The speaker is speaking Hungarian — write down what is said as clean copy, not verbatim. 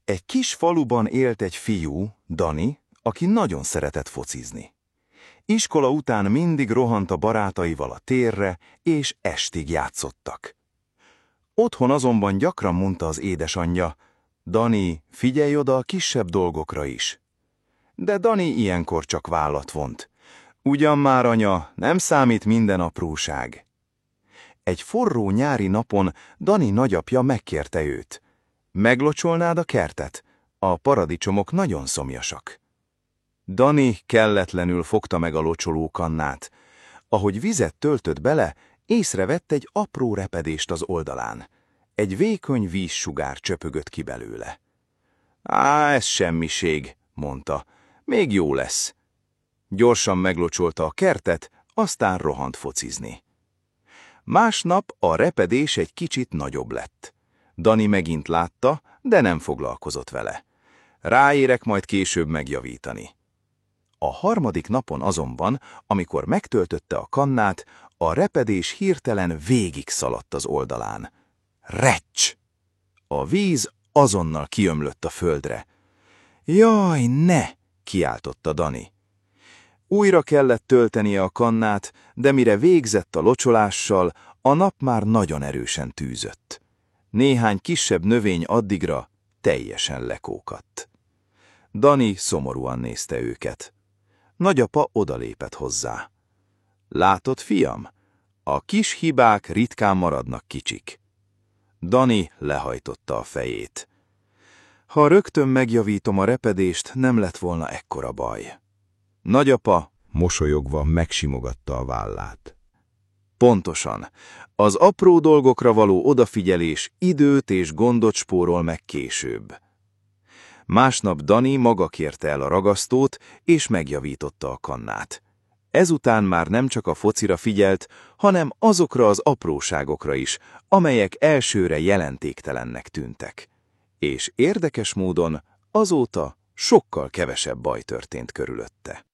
Egy kis faluban élt egy fiú, Dani, aki nagyon szeretett focizni. Iskola után mindig rohant a barátaival a térre, és estig játszottak. Otthon azonban gyakran mondta az édesanyja: Dani, figyelj oda a kisebb dolgokra is. De Dani ilyenkor csak vállat vont. Ugyan már, anya, nem számít minden apróság. Egy forró nyári napon Dani nagyapja megkérte őt: meglocsolnád a kertet? A paradicsomok nagyon szomjasak. Dani kelletlenül fogta meg a locsolókannát. Ahogy vizet töltött bele, észrevett egy apró repedést az oldalán. Egy vékony vízsugár csöpögött ki belőle. Á, ez semmiség, mondta. Még jó lesz. Gyorsan meglocsolta a kertet, aztán rohant focizni. Másnap a repedés egy kicsit nagyobb lett. Dani megint látta, de nem foglalkozott vele. Ráérek majd később megjavítani. A harmadik napon azonban, amikor megtöltötte a kannát, a repedés hirtelen végig szaladt az oldalán. Recs! A víz azonnal kiömlött a földre. Jaj, ne! Kiáltotta Dani. Újra kellett töltenie a kannát, de mire végzett a locsolással, a nap már nagyon erősen tűzött. Néhány kisebb növény addigra teljesen lekókadt. Dani szomorúan nézte őket. Nagyapa odalépett hozzá. Látod, fiam? A kis hibák ritkán maradnak kicsik. Dani lehajtotta a fejét. Ha rögtön megjavítom a repedést, nem lett volna ekkora baj. Nagyapa mosolyogva megsimogatta a vállát. Pontosan. Az apró dolgokra való odafigyelés időt és gondot spórol meg később. Másnap Dani maga kérte el a ragasztót, és megjavította a kannát. Ezután már nem csak a focira figyelt, hanem azokra az apróságokra is, amelyek elsőre jelentéktelennek tűntek. És érdekes módon azóta sokkal kevesebb baj történt körülötte.